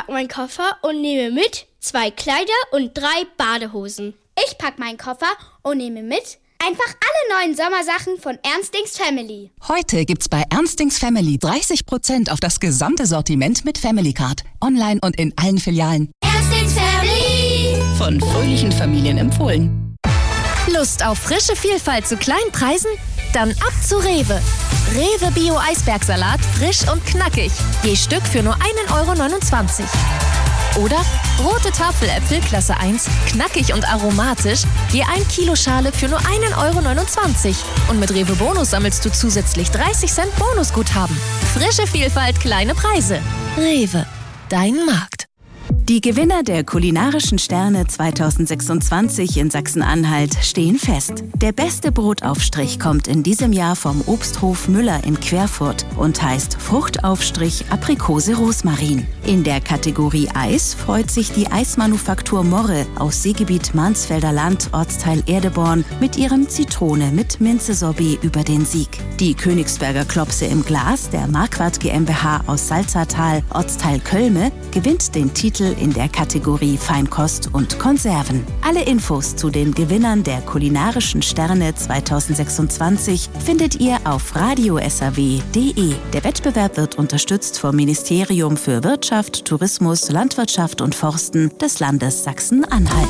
pack meinen Koffer und nehme mit 2 Kleider und 3 Badehosen. Ich pack meinen Koffer und nehme mit einfach alle neuen Sommersachen von Ernstings Family. Heute gibt's bei Ernstings Family 30% auf das gesamte Sortiment mit Family Card. Online und in allen Filialen. Ernstings Family. Von fröhlichen Familien empfohlen. Lust auf frische Vielfalt zu kleinen Preisen? Dann ab zu Rewe. Rewe Bio Eisbergsalat, frisch und knackig. Je Stück für nur 1,29 €. Oder rote Tafeläpfel Klasse 1, knackig und aromatisch, je 1 Kilo Schale für nur 1,29 €. Und mit Rewe Bonus sammelst du zusätzlich 30 Cent Bonusguthaben. Frische Vielfalt, kleine Preise. Rewe, dein Markt. Die Gewinner der kulinarischen Sterne 2026 in Sachsen-Anhalt stehen fest. Der beste Brotaufstrich kommt in diesem Jahr vom Obsthof Müller in Querfurt und heißt Fruchtaufstrich Aprikose Rosmarin. In der Kategorie Eis freut sich die Eismanufaktur Morre aus Seegebiet Mansfelder Land, Ortsteil Erdeborn, mit ihrem Zitrone mit Minze-Sorbet über den Sieg. Die Königsberger Klopse im Glas der Marquardt GmbH aus Salzertal, Ortsteil Kölme, gewinnt den Titel in der Kategorie Feinkost und Konserven. Alle Infos zu den Gewinnern der kulinarischen Sterne 2026 findet ihr auf radiosaw.de. Der Wettbewerb wird unterstützt vom Ministerium für Wirtschaft, Tourismus, Landwirtschaft und Forsten des Landes Sachsen-Anhalt.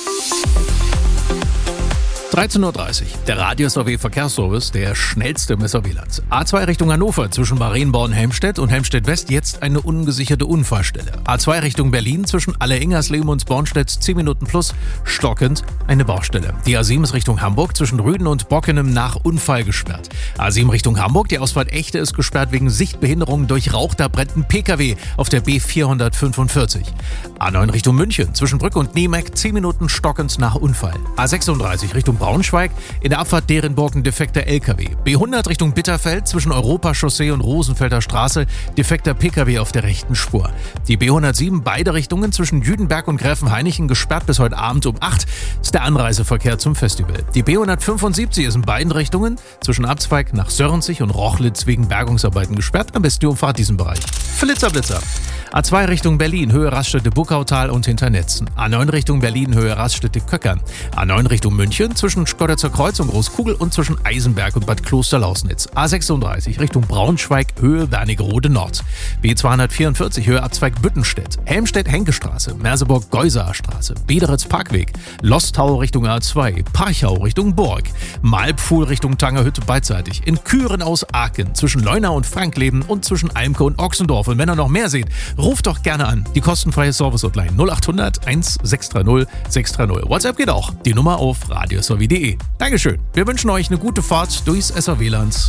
13:30 Uhr. Der Radio-SAW-Verkehrsservice, der schnellste im SAW-Land. A2 Richtung Hannover zwischen Marienborn-Helmstedt und Helmstedt-West jetzt eine ungesicherte Unfallstelle. A2 Richtung Berlin zwischen Alle-Ingersleben und Bornstedt 10 Minuten plus stockend eine Baustelle. Die A7 ist Richtung Hamburg zwischen Rüden und Bockenem nach Unfall gesperrt. A7 Richtung Hamburg, die Ausfahrt Echte ist gesperrt wegen Sichtbehinderung durch Rauch. Da brennt ein PKW auf der B445. A9 Richtung München zwischen Brück und Niemeck 10 Minuten stockend nach Unfall. A36 Richtung Braunschweig, in der Abfahrt Derenburg ein defekter LKW. B100 Richtung Bitterfeld zwischen Europachaussee und Rosenfelder Straße, defekter PKW auf der rechten Spur. Die B107 beide Richtungen zwischen Jüdenberg und Gräfenhainichen gesperrt bis heute Abend um 8 ist der Anreiseverkehr zum Festival. Die B175 ist in beiden Richtungen zwischen Abzweig nach Sörnzig und Rochlitz wegen Bergungsarbeiten gesperrt. Am besten die Umfahrt diesen Bereich. Flitzer Blitzer. A2 Richtung Berlin, Höhe Raststätte Buckautal und Hinternetzen. A9 Richtung Berlin, Höhe Raststätte Köckern. A9 Richtung München zwischen Schkodderzer Kreuz und Großkugel und zwischen Eisenberg und Bad Klosterlausnitz. A36 Richtung Braunschweig, Höhe Wernigerode Nord. B244, Höhe Abzweig Büttenstedt. Helmstedt-Henke-Straße, Merseburg-Geusaer-Straße, Biederitz-Parkweg. Lostau Richtung A2, Parchau Richtung Burg. Malpfuhl Richtung Tangerhütte beidseitig. In Küren aus Aachen zwischen Leuna und Frankleben und zwischen Almke und Ochsendorf. Und wenn ihr noch mehr seht, ruft doch gerne an. Die kostenfreie Service-Hotline 0800 1630 630. WhatsApp geht auch. Die Nummer auf radiosaw.de. Dankeschön. Wir wünschen euch eine gute Fahrt durchs SAW-Land.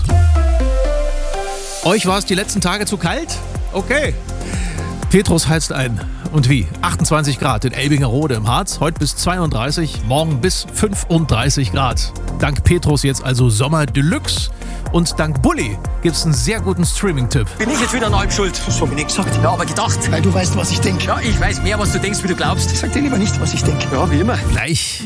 Euch war es die letzten Tage zu kalt? Okay. Petrus heizt ein. Und wie? 28 Grad in Elbingerode im Harz, heute bis 32, morgen bis 35 Grad. Dank Petrus jetzt also Sommer Deluxe. Und dank Bulli gibt's einen sehr guten Streaming-Tipp. Bin ich jetzt wieder halb schuld? Das hab ich nicht gesagt. Ja, aber gedacht. Weil du weißt, was ich denke. Ja, ich weiß mehr, was du denkst, wie du glaubst. Sag dir lieber nicht, was ich denke. Ja, wie immer. Gleich.